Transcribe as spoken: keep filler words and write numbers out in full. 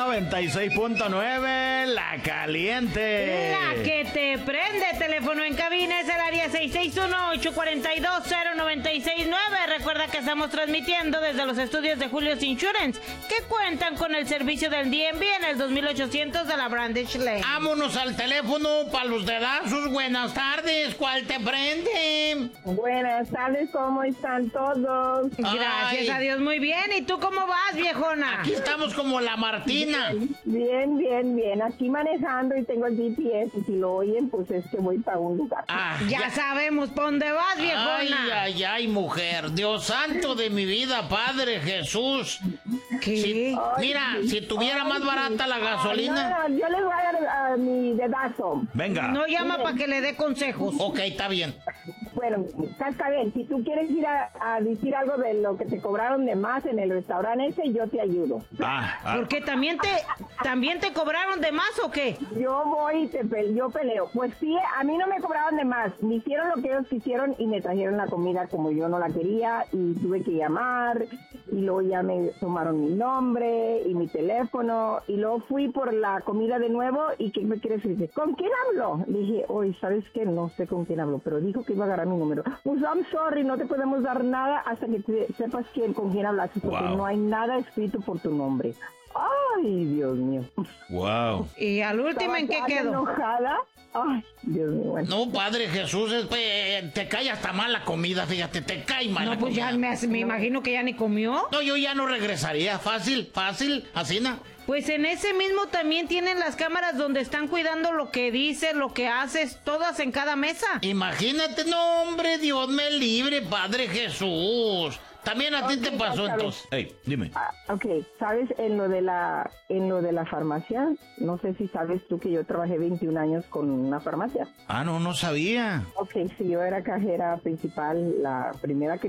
noventa y seis punto nueve, La Caliente. La que te prende. Teléfono en cabina es el área seis seis uno, ocho cuatro dos, cero nueve seis nueve. Recuerda que estamos transmitiendo desde los estudios de Julio's Insurance, que cuentan con el servicio del D M V en el dos mil ochocientos de la Brandish Lane. Vámonos al teléfono para los dedazos. Buenas tardes, ¿cuál te prende? Buenas tardes, ¿cómo están todos? Gracias Ay. a Dios, muy bien. ¿Y tú cómo vas, viejona? Aquí estamos como la Martina. Bien, bien, bien. Aquí manejando y tengo el G P S y si lo oyen, pues es que voy para un lugar. Ah, Ya, sabemos por dónde vas, viejona. Ay, ay, ay, mujer. Dios santo de mi vida, Padre Jesús. ¿Qué? Si- mira, si tuviera más barata la gasolina. No, no, yo les voy a dar a mi dedazo. Venga. No llama para que le dé consejos. Ok, está bien. Bueno, está, está bien. Si tú quieres ir a, a decir algo de lo que te cobraron de más en el restaurante ese, yo te ayudo. Ah, ah, ¿Por qué también te, también te cobraron de más o qué? Yo voy y te pe- yo peleo. Pues sí, a mí no me cobraron de más. Me hicieron lo que ellos quisieron y me trajeron la comida como yo no la quería y tuve que llamar y luego ya me tomaron mi nombre y mi teléfono y luego fui por la comida de nuevo y ¿qué me quieres decir? ¿Con quién hablo? Dije, oye, ¿sabes qué? No sé con quién hablo, pero dijo que iba a agarrar mi número. Pues I'm sorry, no te podemos dar nada hasta que te sepas quién, con quién hablaste porque Wow. no hay nada escrito por tu nombre. Ay, Dios mío. wow. ¿Y al último en qué Estaba tan quedó? enojada. Ay, Dios mío. Bueno. No, Padre Jesús, es, eh, te cae hasta mal la comida, fíjate, te cae mal No, la pues ya comida. me, me imagino que ya ni comió. No, yo ya no regresaría. Fácil, fácil, así na. Pues en ese mismo también tienen las cámaras donde están cuidando lo que dices, lo que haces, todas en cada mesa. Imagínate, no, hombre, Dios me libre, Padre Jesús. También a ti Ok, te pasó ya entonces. Hey, dime. Ah, ok, sabes, en lo de la en lo de la farmacia, no sé si sabes tú que yo trabajé veintiún años con una farmacia. Ah, no, no sabía. Ok, sí, yo era cajera principal, la primera que